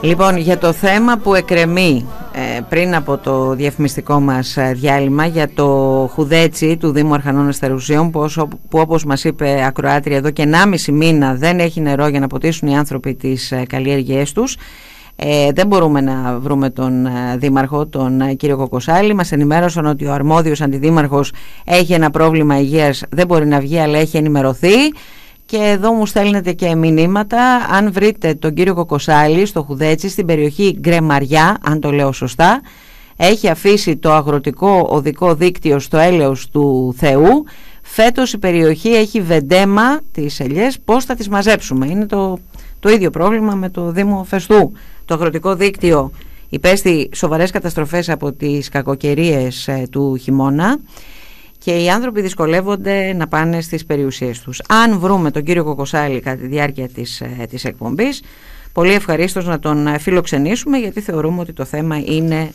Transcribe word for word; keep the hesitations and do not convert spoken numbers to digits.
Λοιπόν, για το θέμα που εκκρεμεί ε, πριν από το διαφημιστικό μας διάλειμμα για το χουδέτσι του Δήμου Αρχανών Αστερουσίων, που, όσο, που όπως μας είπε ακροάτρια εδώ και ενάμιση μήνα δεν έχει νερό για να ποτίσουν οι άνθρωποι τις ε, καλλιέργειές τους. Ε, δεν μπορούμε να βρούμε τον ε, Δήμαρχο, τον ε, κύριο Κοκοσάλη. Μας ενημέρωσαν ότι ο αρμόδιος αντιδήμαρχος έχει ένα πρόβλημα υγείας, δεν μπορεί να βγει, αλλά έχει ενημερωθεί. Και εδώ μου στέλνετε και μηνύματα. Αν βρείτε τον κύριο Κοκοσάλη στο Χουδέτσι, στην περιοχή Γκρεμαριά, αν το λέω σωστά, έχει αφήσει το αγροτικό οδικό δίκτυο στο έλεος του Θεού. Φέτος η περιοχή έχει βεντέμα τις ελιές. Πώς θα τις μαζέψουμε? Είναι το, το ίδιο πρόβλημα με το Δήμο Φεστού. Το αγροτικό δίκτυο υπέστη σοβαρές καταστροφές από τις κακοκαιρίες ε, του χειμώνα. Και οι άνθρωποι δυσκολεύονται να πάνε στις περιουσίες τους. Αν βρούμε τον κύριο Κοκοσάλη κατά τη διάρκεια της, της εκπομπής, πολύ ευχαρίστως να τον φιλοξενήσουμε, γιατί θεωρούμε ότι το θέμα είναι